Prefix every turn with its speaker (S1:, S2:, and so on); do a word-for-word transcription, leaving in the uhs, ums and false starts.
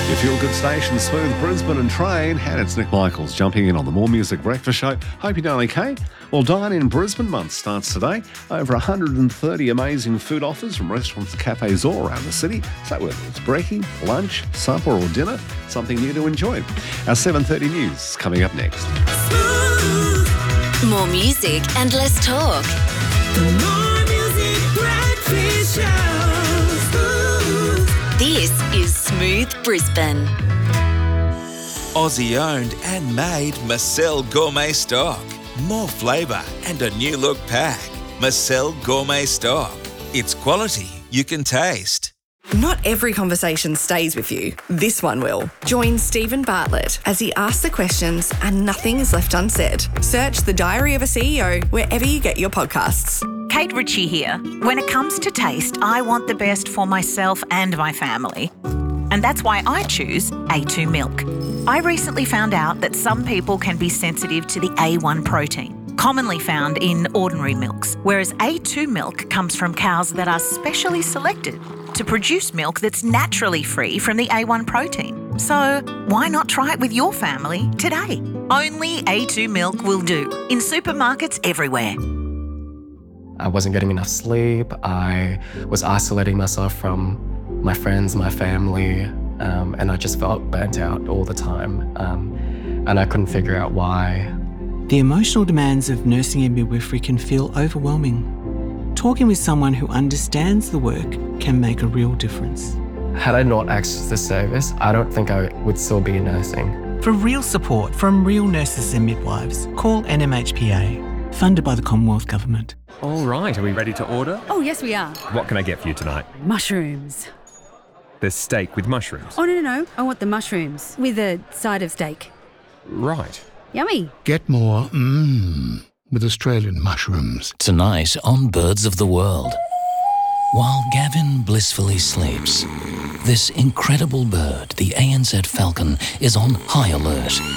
S1: Your feel-good station, Smooth Brisbane and Train, and it's Nick Michaels jumping in on the More Music Breakfast Show. Hope you're doing okay. Well, Dine in Brisbane month starts today. Over one hundred thirty amazing food offers from restaurants and cafes all around the city. So whether it's brekkie, lunch, supper or dinner, something new to enjoy. Our seven thirty news is coming up next.
S2: Smooth. More music and less talk. The More Music Breakfast Show. Smooth. This is Smooth Brisbane.
S3: Aussie owned and made Marcel Gourmet Stock. More flavour and a new look pack. Marcel Gourmet Stock. It's quality you can taste.
S4: Not every conversation stays with you. This one will. Join Stephen Bartlett as he asks the questions and nothing is left unsaid. Search The Diary of a C E O wherever you get your podcasts.
S5: Kate Ritchie here. When it comes to taste, I want the best for myself and my family. And that's why I choose A two milk. I recently found out that some people can be sensitive to the A one protein, commonly found in ordinary milks, whereas A two milk comes from cows that are specially selected to produce milk that's naturally free from the A one protein. So why not try it with your family today? Only A two milk will do, in supermarkets everywhere.
S6: I wasn't getting enough sleep. I was isolating myself from my friends, my family, um, and I just felt burnt out all the time. Um, and I couldn't figure out why.
S7: The emotional demands of nursing and midwifery can feel overwhelming. Talking with someone who understands the work can make a real difference.
S6: Had I not accessed the service, I don't think I would still be nursing.
S7: For real support from real nurses and midwives, call N M H P A, funded by the Commonwealth Government.
S8: All right, are we ready to order?
S9: Oh, yes, we are.
S8: What can I get for you tonight?
S9: Mushrooms.
S8: There's steak with mushrooms.
S9: Oh, no, no, no. I want the mushrooms with a side of steak.
S8: Right.
S9: Yummy.
S10: Get more mmm with Australian mushrooms.
S11: Tonight on Birds of the World. While Gavin blissfully sleeps, this incredible bird, the A N Z falcon, is on high alert.